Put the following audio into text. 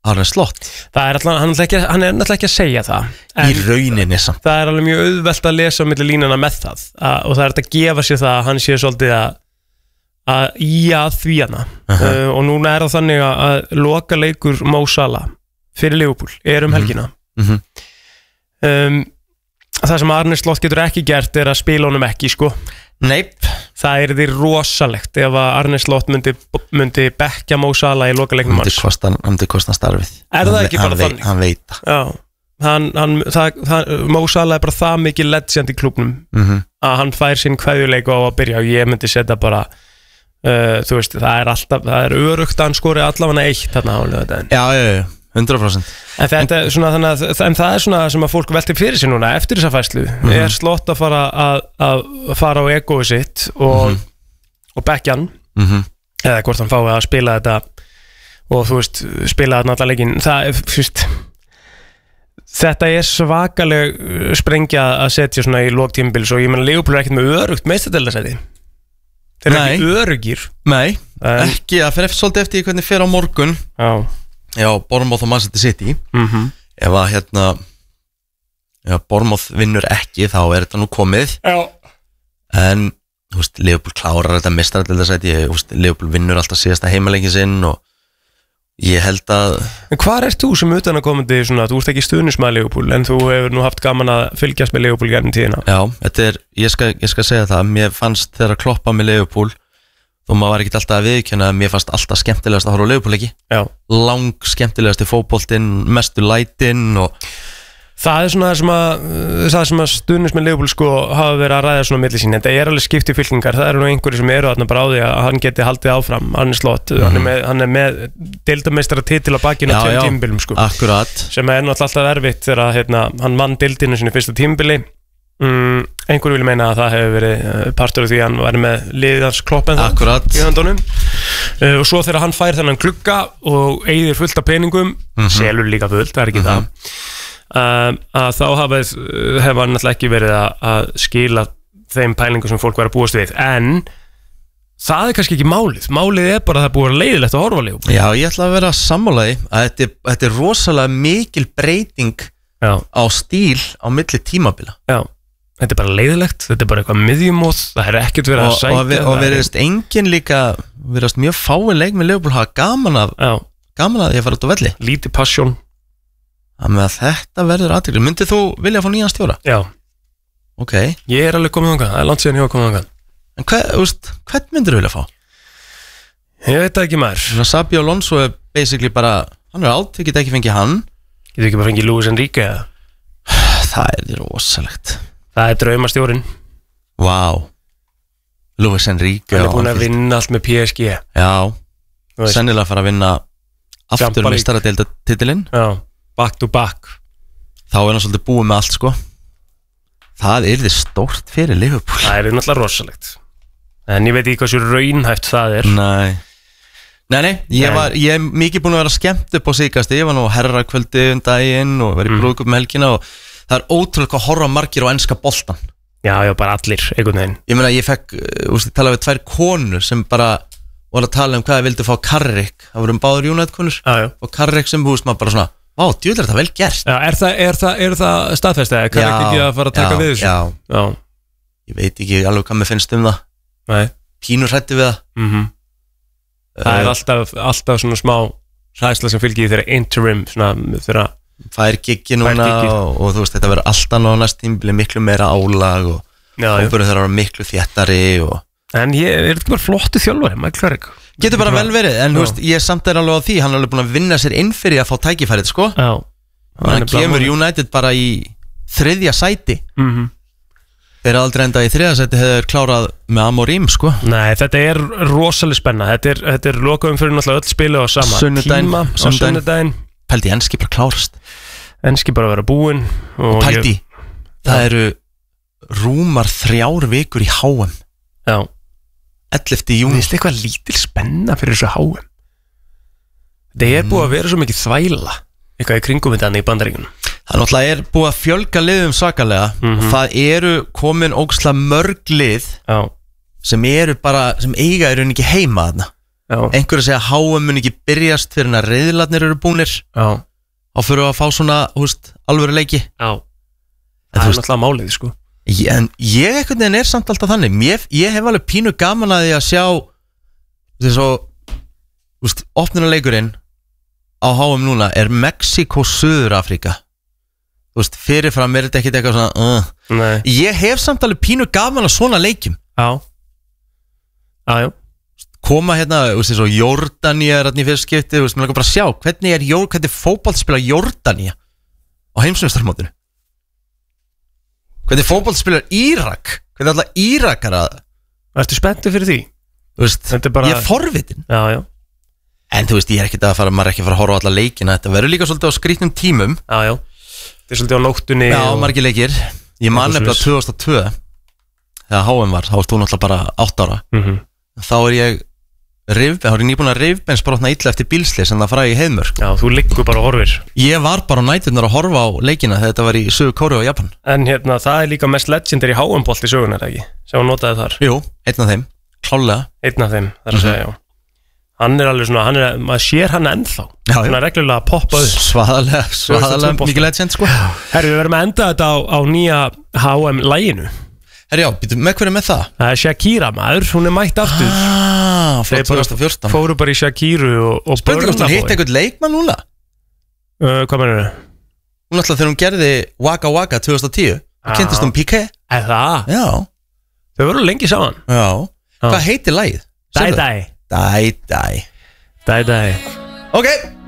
Arne Slott. Það er alltaf, hann er náttúrulega ekki að segja það Í rauninni samt. Það er alveg mjög auðvelt að lesa á milli línana með það og það er að gefa sér það að hann sé svolítið að ía því hana og núna er það þannig að loka leikur Mo Salah fyrir Liverpool helgina Það sem Arne Slott getur ekki gert er að spila honum ekki sko. Neip. Það er því rosalegt ef að Arne Slott myndi bekkja Mo Salah í loka leiknum hans. Hann myndi kosta starfið. Er það ekki bara þannig? Hann veit það. Mo Salah er bara það mikið legend í klúbnum að hann fær sinn kveðjuleik á að byrja og ég myndi setja bara þú veist, það er örugt að hann skori allavega 1 þarna á lögadaginn. Já, 100%. En þetta er svona en það er svona sem að fólk veltir fyrir sig núna eftir þessa færslu. Er Slott að fara á egóið sitt og bekkja hann eða hvort hann fái að spila þetta og þú veist, spila þetta allar leikinn. Þetta er svakaleg sprengja að setja svona í lok tímabils og ég meina Liverpool ekkert með örugt meistaradeildarsæti. Þeir eru ekki örugir. Nei, ekki, það fer svolítið eftir hvernig fer á morgun. Já, Bournemouth og Manchester City ef að Bournemouth vinnur ekki þá er þetta nú komið. En þú veist, Liverpool klárar þetta meistaradeildarsæti, Liverpool vinnur alltaf síðasta heimaleikinn sinn og ég held að En hvar ert þú sem utanakomandi svona, þú ert ekki stuðningsmaður Liverpool en þú hefur nú haft gaman að fylgjast með Liverpool gegnum tíðina. Já, þetta er, ég skal segja það, mér fannst þegar að kloppa með Liverpool þó maður var ekkert alltaf að viðurkenna að mér fannst alltaf skemmtilegast að horfa á Liverpool-leiki. Lang skemmtilegast í fótboltinn, mestu lætin og það er svona það sem að stuðningsmenn Liverpool sko hafa verið að ræða svona milli sín. Þetta er alveg skipt í fylkingar. Það eru nú einhverjir sem eru þarna bara á því að hann geti haldið áfram. Arne Slott, hann er með deildarmeistaratitil á bakinu á 2 tímabilum sko. Akkurat. Sem er náttúrulega alltaf erfitt þegar hann vann deildinu sinni fyrsta tímabili. Einhverju vilja meina að það hefur verið partur af því að hann væri með liðans kloppen í höndunum og svo þegar hann fær þennan glugga og eigðir fullt af peningum selur líka fullt, það er ekki það að þá hefur hann náttúrulega ekki verið að skila þeim pælingum sem fólk verið að búast við en það er kannski ekki málið er bara að það er búið að leiðilegt að horfa á Liverpool. Já, ég ætla að vera sammálaði að þetta er rosalega mikil breyting á stíl á milli tímabila. Já. Þetta er bara leiðilegt, þetta er bara eitthvað miðjumóð, það er ekkert verið að sækja og veriðist enginn líka veriðast mjög fáin leik með Liverpool hafa gaman að því að fara út á velli. Lítið passion. Þannig að þetta verður athygli. Myndið þú vilja fá nýjan stjóra? Já. Ok. Ég er alveg komið þangað, það er langt síðan ég var komið þangað. En hvern myndir þú vilja fá? Ég veit það ekki maður. Xabi Alonso er basically bara, hann er átt, við getum ekki fengið hann. Getum ekki bara fengið Luis Enrique eða? Það er rosalegt. Það er draumastjórin. Vá. Luis Enrique. Hann er búin að vinna allt með PSG. Já. Sennilega að fara að vinna aftur meistaradeildartitilinn. Já. Back to back. Þá er hann svolítið búið með allt sko. Það er þið stórt fyrir Liverpool. Það er náttúrulega rosalegt. En ég veit ekki hvað svo raunhæft það er. Nei, ég er mikið búin að vera skemmt upp á síkasti. Ég var nú herrakvöldi daginn og verið brúðkup með helgina og það er ótrúlega að horfa margir á enska boltan. Já, bara allir, einhvern veginn. Ég meina, ég fekk, tala við 2 konur sem bara voru að tala um hvað ég vildi fá Carrick. Það voru báður United-konur. Og Carrick sem maður bara svona, vá, djúðlega þetta vel gert. Já, er það staðfest eða? Carrick ekki að fara að taka við þessu? Já. Ég veit ekki alveg hvað mér finnst um það. Nei. Pínur hræddi við það. Það er alltaf svona smá hræðsla sem fylgir þeirra interim, svona þeirra fær giggi núna og þú veist þetta verður alltaf ná næst tímabili miklu meira álag og hópurinn þeirra miklu þéttari En er þetta bara flottu þjálfari, Mike Carrick? Getur bara vel verið, en þú veist, ég samt er alveg á því, hann er alveg búin að vinna sér inn fyrir að fá tækifærið, sko. Já. Hann kemur United bara í 3. sæti. Þeir aldrei enda í 3. sæti hefur klárað með Amorim, sko. Nei, þetta er rosalega spenna. Þetta er lokaum fyrir náttúrulega öll spilu á sama tíma á sunnudaginn. Pældi, enski bara klárast. Enski bara vera búinn. Og pældi, það eru rúmar 3 vikur í HM. Já. 11. júní. Það er eitthvað lítil spenna fyrir þessu HM. Það búið að vera svo mikið þvæla eitthvað í kringum þetta í Bandaríkjunum. Það náttúrulega búið að fjölga liðum svakalega og það eru komin ógeðslega mörg lið sem eru bara, sem eiga í rauninni ekki heima þarna. Einhverju segja að HM mun ekki byrjast fyrir en að riðlarnir eru búnir. Þá fyrir við að fá svona, alvöru leiki. Það er náttúrulega málið, sko. En ég einhvern veginn samt alltaf þannig. Ég hef alveg pínu gaman að því að sjá þess að opnunarleikurinn á HM núna Mexíkó, Suður-Afríka. Fyrirfram þetta ekkert eitthvað svona Ég hef samt alveg pínu gaman að svona leikjum. Já. Koma hérna, Jórdanía hérna í fyrst skipti, mér langar bara að sjá hvernig fótbolt spila Jórdanía á heimsmeistarmótinu. Hvernig fótbolt spilar Írak, hvernig alltaf Írakar að. Ertu spenntur fyrir því? Bara... Ég forvitin. Já. En ég er ekki að fara, maður er ekki að fara að horfa á alla leikina. Þetta verður líka svolítið á skrýtnum tímum. Já. Þetta er svolítið á nóttunni. Já, margir leikir. Ég man nefnilega 2002 þegar HM var, þá varst þú náttúrulega bara 8 ára. Þá er ég nýbúin að rifbeinsbrotna illa eftir bílslis en það fræði í Heiðmörk. Já, þú liggur bara og horfir. Ég var bara á næturnar að horfa á leikina þegar þetta var í Suður-Kóreu og Japan. En það er líka mest legendary HM-bolt í sögunar, ekki? Sem hún notaði þar. Jú, einn af þeim, klálega. Einn af þeim, það er að segja, já. Hann er alveg svona, maður sér hann ennþá. Hann er reglulega að poppa upp. Svaðalega mikið legend, sko. Herri, við verðum að enda þetta á nýja HM-læginu. Herri, já, með hverju með það? Það er Shakira, maður, hún er mætt aftur. Frá 2014. Fóru bara í Shakiru og Spurning hvort hún hitt einhvern leikmann núna? Hvað mennur þau? Hún alltaf þegar hún gerði Waka Waka 2010 kynntist Piqué. Það? Já. Þau voru lengi saman. Já. Hvað heitir lagið? Dai Dai. Dai Dai. Dai Dai. Ok.